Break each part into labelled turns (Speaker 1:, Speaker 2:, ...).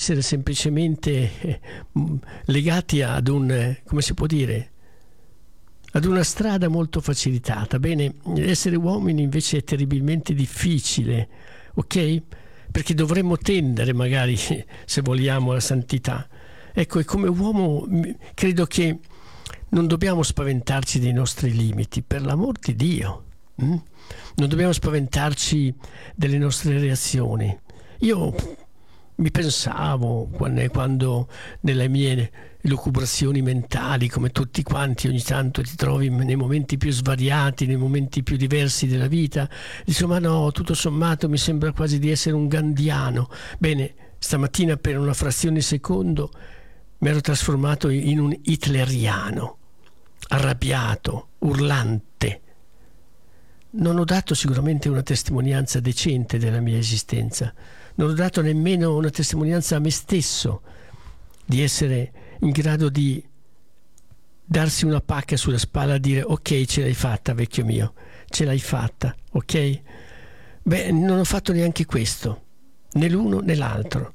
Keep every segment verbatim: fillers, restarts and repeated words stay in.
Speaker 1: essere semplicemente eh, legati ad un, eh, come si può dire, ad una strada molto facilitata. Bene, essere uomini invece è terribilmente difficile, ok? Perché dovremmo tendere magari, se vogliamo, alla santità. Ecco, e come uomo credo che non dobbiamo spaventarci dei nostri limiti, per l'amor di Dio. Mm? Non dobbiamo spaventarci delle nostre reazioni. Io mi pensavo quando, quando nelle mie lucubrazioni mentali, come tutti quanti, ogni tanto ti trovi nei momenti più svariati, nei momenti più diversi della vita, dico, ma no, tutto sommato mi sembra quasi di essere un gandhiano. Bene, stamattina per una frazione di secondo mi ero trasformato in un hitleriano, arrabbiato, urlante. Non ho dato sicuramente una testimonianza decente della mia esistenza, non ho dato nemmeno una testimonianza a me stesso di essere in grado di darsi una pacca sulla spalla e dire ok, ce l'hai fatta vecchio mio, ce l'hai fatta, ok? Beh, non ho fatto neanche questo, né l'uno né l'altro.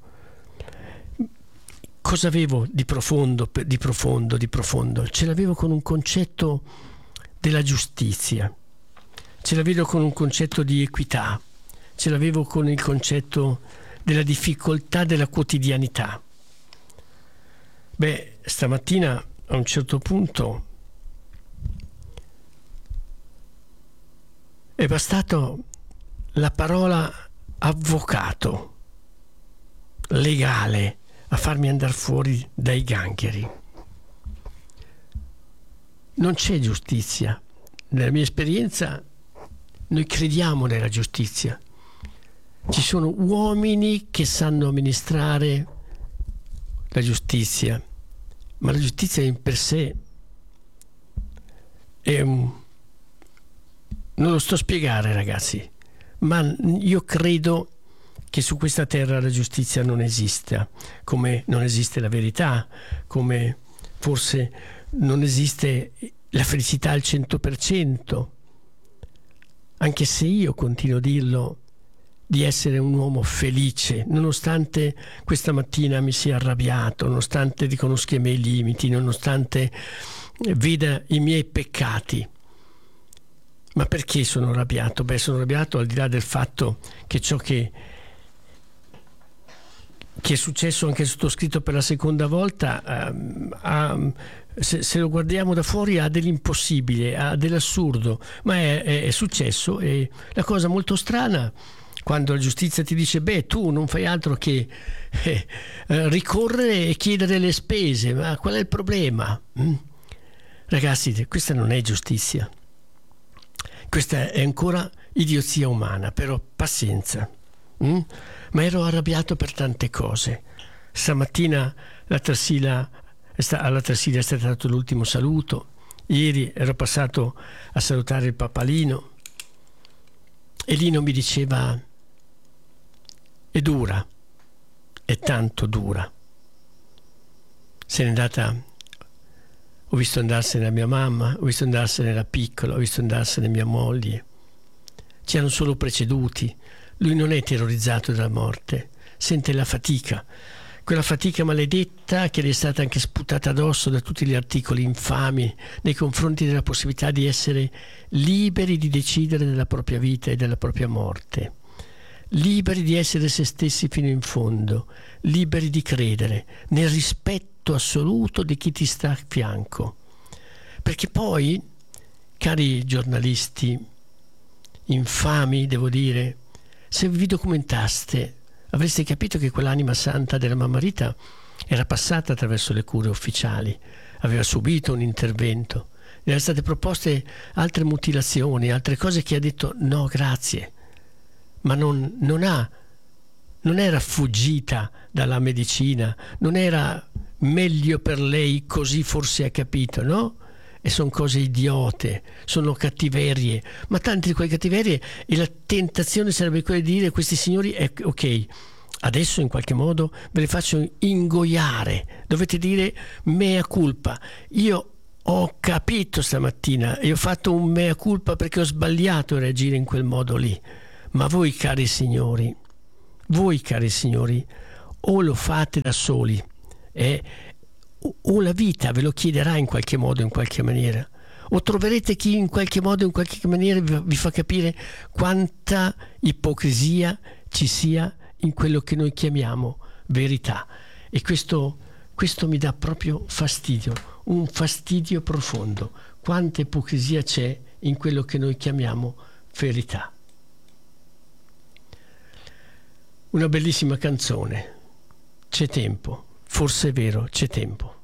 Speaker 1: Cosa avevo di profondo, di profondo, di profondo? Ce l'avevo con un concetto della giustizia, ce l'avevo con un concetto di equità, ce l'avevo con il concetto della difficoltà della quotidianità. Beh, stamattina a un certo punto è bastato la parola avvocato, legale, a farmi andare fuori dai gangheri. Non c'è giustizia. Nella mia esperienza noi crediamo nella giustizia. Ci sono uomini che sanno amministrare la giustizia, ma la giustizia in per sé è un... non lo sto a spiegare, ragazzi, ma io credo che su questa terra la giustizia non esista, come non esiste la verità, come forse non esiste la felicità al cento per cento, anche se io continuo a dirlo, di essere un uomo felice, nonostante questa mattina mi sia arrabbiato, nonostante riconosca i miei limiti, nonostante veda i miei peccati. Ma perché sono arrabbiato? Beh, sono arrabbiato al di là del fatto che ciò che che è successo anche sottoscritto per la seconda volta, uh, ha, se, se lo guardiamo da fuori ha dell'impossibile, ha dell'assurdo, ma è, è, è successo. E la cosa molto strana, quando la giustizia ti dice beh, tu non fai altro che eh, ricorrere e chiedere le spese, ma qual è il problema? Mm? Ragazzi, questa non è giustizia, questa è ancora idiozia umana, però pazienza. Mm? Ma ero arrabbiato per tante cose. Stamattina la Tarsila, alla Tarsila è stato dato l'ultimo saluto. Ieri ero passato a salutare il papà Lino e Lino mi diceva è dura, è tanto dura. Se n'è andata, ho visto andarsene la mia mamma, ho visto andarsene la piccola, ho visto andarsene mia moglie. Ci hanno solo preceduti. Lui non è terrorizzato dalla morte, sente la fatica, quella fatica maledetta che gli è stata anche sputata addosso da tutti gli articoli infami nei confronti della possibilità di essere liberi di decidere della propria vita e della propria morte, liberi di essere se stessi fino in fondo, liberi di credere nel rispetto assoluto di chi ti sta a fianco. Perché poi, cari giornalisti infami, devo dire, se vi documentaste avreste capito che quell'anima santa della mamma Rita era passata attraverso le cure ufficiali, aveva subito un intervento, le erano state proposte altre mutilazioni, altre cose che ha detto no grazie, ma non, non ha non era fuggita dalla medicina, non era meglio per lei, così forse ha capito, no? E sono cose idiote, sono cattiverie, ma tante di quelle cattiverie, e la tentazione sarebbe quella di dire questi signori, eh, ok, adesso in qualche modo ve le faccio ingoiare, dovete dire mea culpa. Io ho capito stamattina e ho fatto un mea culpa perché ho sbagliato a reagire in quel modo lì, ma voi cari signori, voi cari signori, o lo fate da soli, eh, o, o la vita ve lo chiederà in qualche modo, in qualche maniera, o troverete chi in qualche modo, in qualche maniera vi, vi fa capire quanta ipocrisia ci sia in quello che noi chiamiamo verità. E questo, questo mi dà proprio fastidio, un fastidio profondo. Quanta ipocrisia c'è in quello che noi chiamiamo verità. Una bellissima canzone. C'è tempo, forse è vero, c'è tempo.